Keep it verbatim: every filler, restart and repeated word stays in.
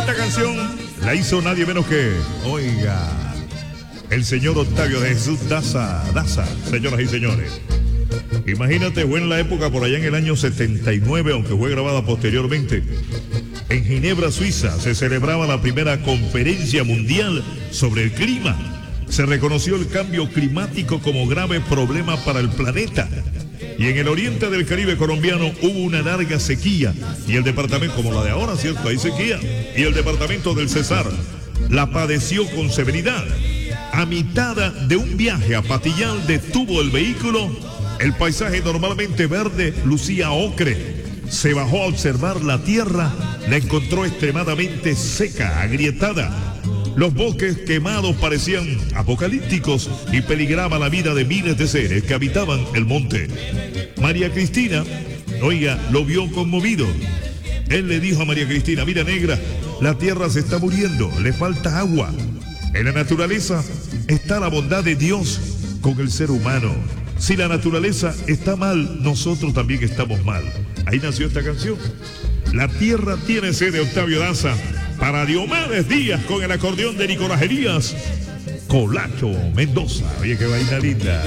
Esta canción la hizo nadie menos que, oiga, el señor Octavio de Jesús Daza, Daza, señoras y señores. Imagínate, fue en la época por allá en el año setenta y nueve, aunque fue grabada posteriormente. En Ginebra, Suiza, se celebraba la primera conferencia mundial sobre el clima. Se reconoció el cambio climático como grave problema para el planeta. Y en el oriente del Caribe colombiano hubo una larga sequía. Y el departamento, como la de ahora, ¿cierto? Hay sequía. Y el departamento del Cesar la padeció con severidad. A mitad de un viaje a Patillal detuvo el vehículo. El paisaje normalmente verde lucía ocre. Se bajó a observar la tierra, la encontró extremadamente seca, agrietada. Los bosques quemados parecían apocalípticos y peligraba la vida de miles de seres que habitaban el monte. María Cristina, oiga, lo vio conmovido. Él le dijo a María Cristina: mira, negra, la tierra se está muriendo, le falta agua. En la naturaleza está la bondad de Dios con el ser humano. Si la naturaleza está mal, nosotros también estamos mal. Ahí nació esta canción. La tierra tiene sed, de Octavio Daza. Para Diomedes Díaz con el acordeón de Nicolás Elías Colacho Mendoza. Oye, qué vaina linda.